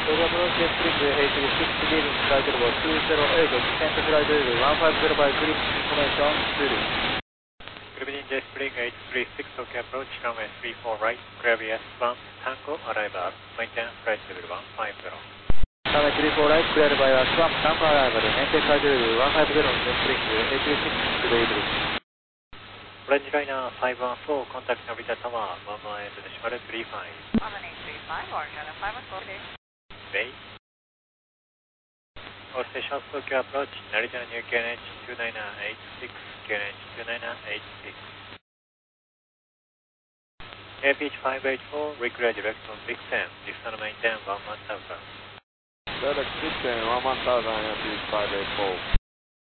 Doge approach spring 836 leading flight level 208 descent flight level 150 by grip information Zulu. Good evening, J Spring 836 Tokyo approach runway 34 right, clear S1 Tango arrival, maintain flight level 150. Runway 34 right, clear by S1 Tango arrival, maintain flight level 150 J Spring 836 good evening. オレンジライナー514、コンタクトのビタタワー、1万円でしまる35。 1835, Orange Island 514. Bay. All stations Tokyo approach, Narita New QNH 29986, QNH 29986. Airbeach 584, reclear direct on 610, descend maintain 11000. Direct 610, 11000, Airbeach 584.